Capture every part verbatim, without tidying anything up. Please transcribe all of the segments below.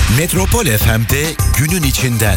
Metropol F M'de günün içinden.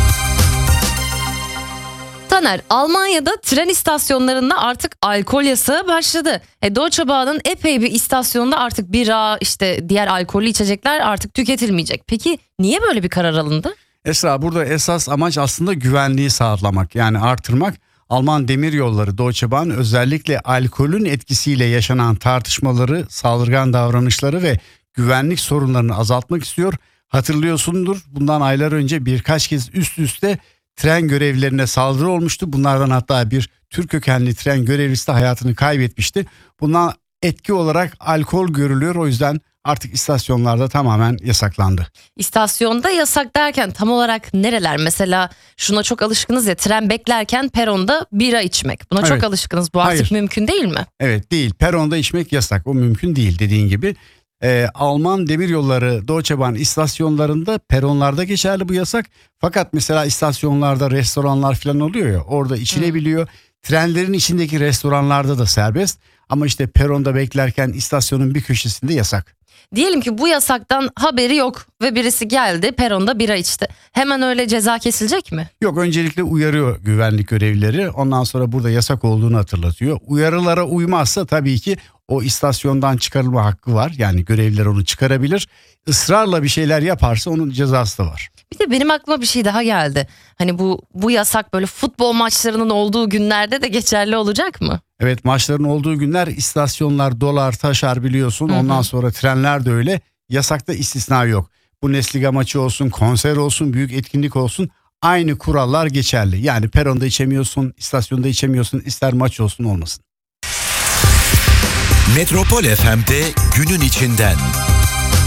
Taner, Almanya'da tren istasyonlarında artık alkol yasağı başladı. E, Deutsche Bahn'ın epey bir istasyonunda artık bira, işte diğer alkollü içecekler artık tüketilmeyecek. Peki niye böyle bir karar alındı? Esra, burada esas amaç aslında güvenliği sağlamak, yani artırmak. Alman Demiryolları Deutsche Bahn özellikle alkolün etkisiyle yaşanan tartışmaları, saldırgan davranışları ve güvenlik sorunlarını azaltmak istiyor. Hatırlıyorsundur, bundan aylar önce birkaç kez üst üste tren görevlilerine saldırı olmuştu. Bunlardan hatta bir Türk kökenli tren görevlisi de hayatını kaybetmişti. Bundan etki olarak alkol görülüyor. O yüzden artık istasyonlarda tamamen yasaklandı. İstasyonda yasak derken tam olarak nereler? Mesela şuna çok alışkınız ya, tren beklerken peronda bira içmek. Buna Evet. çok alışkınız. Bu artık Hayır. mümkün değil mi? Evet, değil. Peronda içmek yasak. O mümkün değil dediğin gibi. Ee, Alman Demiryolları Deutsche Bahn istasyonlarında peronlarda geçerli bu yasak. Fakat mesela istasyonlarda restoranlar falan oluyor ya, orada içilebiliyor. Trenlerin içindeki restoranlarda da serbest. Ama işte peronda beklerken istasyonun bir köşesinde yasak. Diyelim ki bu yasaktan haberi yok ve birisi geldi peronda bira içti. Hemen öyle ceza kesilecek mi? Yok, öncelikle uyarıyor güvenlik görevlileri. Ondan sonra burada yasak olduğunu hatırlatıyor. Uyarılara uymazsa tabii ki o istasyondan çıkarılma hakkı var. Yani görevliler onu çıkarabilir. Israrla bir şeyler yaparsa onun cezası da var. Bir de benim aklıma bir şey daha geldi. Hani bu bu yasak böyle futbol maçlarının olduğu günlerde de geçerli olacak mı? Evet, maçların olduğu günler istasyonlar dolar taşar biliyorsun. Hı hı. Ondan sonra trenler de öyle. Yasakta istisna yok. Bundesliga maçı olsun, konser olsun, büyük etkinlik olsun, aynı kurallar geçerli. Yani peronda içemiyorsun, istasyonda içemiyorsun, ister maç olsun olmasın. Metropol F M'de günün içinden.